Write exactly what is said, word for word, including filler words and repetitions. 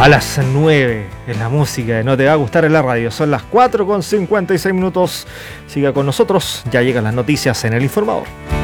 A las nueve es la música de No Te Va a Gustar en la radio. Son las cuatro con cincuenta y seis minutos. Siga con nosotros, ya llegan las noticias en El Informador.